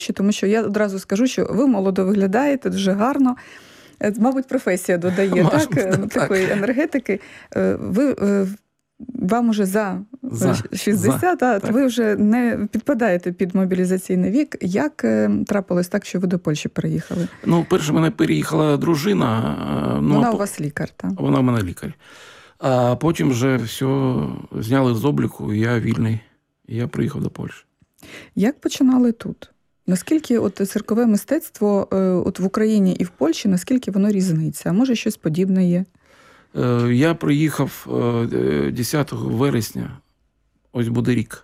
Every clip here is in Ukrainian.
тому що я одразу скажу, що ви молодо виглядаєте, дуже гарно. Мабуть, професія додає такої енергетики. Вам уже за 60, так. Ви вже не підпадаєте під мобілізаційний вік. Як трапилось так, що ви до Польщі переїхали? Перше мене переїхала дружина. Вона у вас лікар, так? Вона в мене лікар. А потім вже все зняли з обліку, і я вільний. І я приїхав до Польщі. Як починали тут? Наскільки циркове мистецтво в Україні і в Польщі, наскільки воно різниця? А може щось подібне є? Я приїхав 10 вересня, ось буде рік,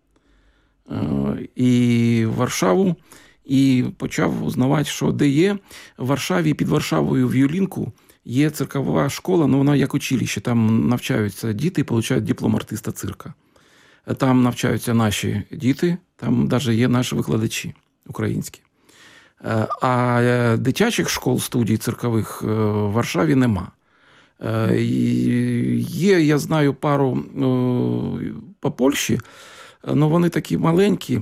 і в Варшаву, і почав узнавати, що де є. В Варшаві, під Варшавою, в Юлінку, є циркова школа, вона як училище, там навчаються діти і отримують диплом артиста цирка. Там навчаються наші діти, там навіть є наші викладачі українські. А дитячих школ, студій циркових в Варшаві нема. Є, я знаю, пару по Польщі, але вони такі маленькі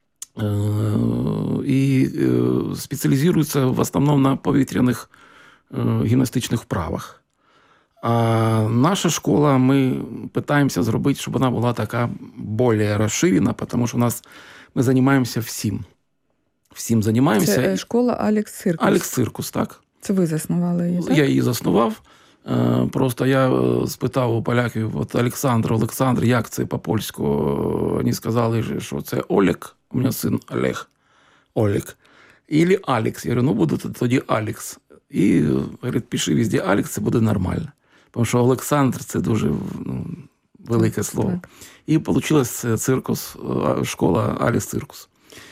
і спеціалізуються в основному на повітряних гімнастичних вправах. А наша школа, ми намагаємося зробити, щоб вона була така більш розширена, тому що ми займаємося всім. Всім займаємося. Це школа Алекс Циркус. Алекс Циркус, так. Це ви заснували її, так? Я її заснував. Просто я спитав у поляків, Олександр, як це по-польську? Вони сказали, що це Олег, у мене син Олег. Ілі Алекс. Я говорю, буде тоді Алекс. І, говорить, пиши везде Алекс, це буде нормально. Тому що Олександр – це дуже велике слово. Так. І вийшла циркус, школа Алекс Циркус.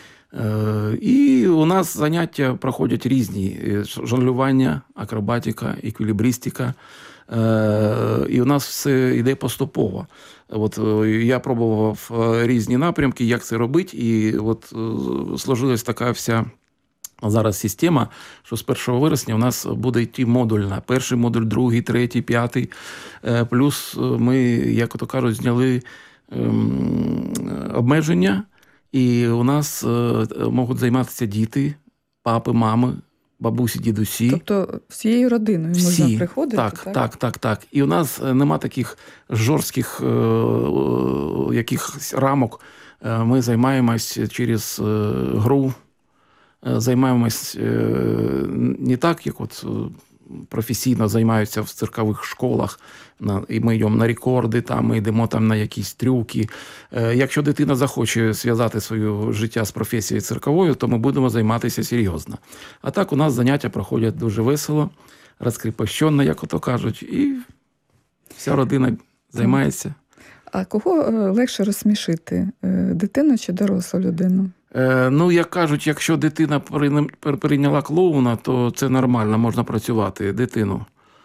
І у нас заняття проходять різні. Жонглювання, акробатика, еквілібристика. І у нас все йде поступово. Я пробував різні напрямки, як це робити. І сложилась така вся зараз система, що з 1 вересня у нас буде йти модульна. Перший модуль, другий, третій, п'ятий. Плюс ми, як то кажуть, зняли обмеження. І у нас можуть займатися діти, папи, мами, бабусі, дідусі. Тобто всією родиною можна приходити? Так. І у нас нема таких жорстких якихось рамок. Ми займаємось через гру, займаємось не так, як професійно займаються в циркових школах, і ми йдемо на рекорди, ми йдемо на якісь трюки. Якщо дитина захоче зв'язати своє життя з професією цирковою, то ми будемо займатися серйозно. А так у нас заняття проходять дуже весело, розкріпощено, як ото кажуть, і вся родина займається. А кого легше розсмішити? Дитину чи дорослу людину? Як кажуть, якщо дитина прийняла клоуна, то це нормально, можна працювати дитину.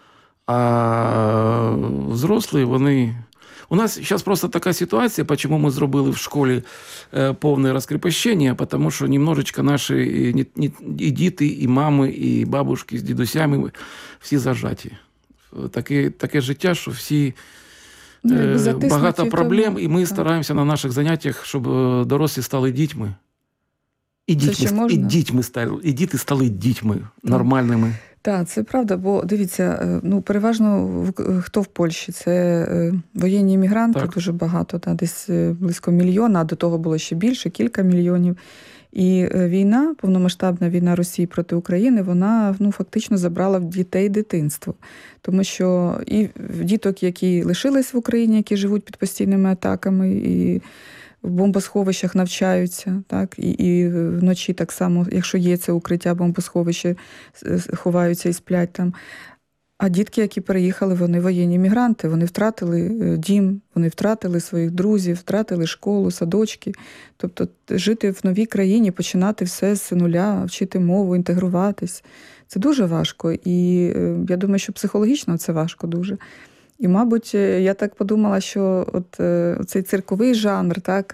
А взрослі, вони... У нас зараз просто така ситуація, чому ми зробили в школі повне розкріпощення, тому що немножечко наші і діти, і мами, і бабушки з дідусями всі зажаті. Таке життя, що всі... багато проблем, і ми стараємося на наших заняттях, щоб дорослі стали дітьми. І діти стали дітьми нормальними. Так, це правда, бо дивіться, переважно хто в Польщі? Це воєнні іммігранти, дуже багато, десь близько мільйона, а до того було ще більше, кілька мільйонів. І війна, повномасштабна війна Росії проти України, вона фактично забрала в дітей дитинство. Тому що і в діток, які лишились в Україні, які живуть під постійними атаками, і в бомбосховищах навчаються, так? І вночі так само, якщо є це укриття, бомбосховище, ховаються і сплять там. А дітки, які переїхали, вони воєнні мігранти, вони втратили дім, вони втратили своїх друзів, втратили школу, садочки. Тобто жити в новій країні, починати все з нуля, вчити мову, інтегруватись. Це дуже важко. І я думаю, що психологічно це важко дуже. І, мабуть, я так подумала, що цей цирковий жанр, так,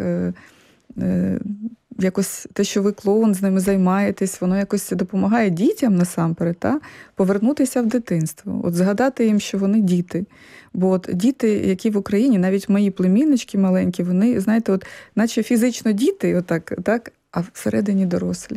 якось те, що ви клоун, з ними займаєтесь, воно якось допомагає дітям насамперед, так, повернутися в дитинство. Згадати їм, що вони діти. Бо діти, які в Україні, навіть мої племіннички маленькі, вони, знаєте, наче фізично діти, так, а всередині дорослі.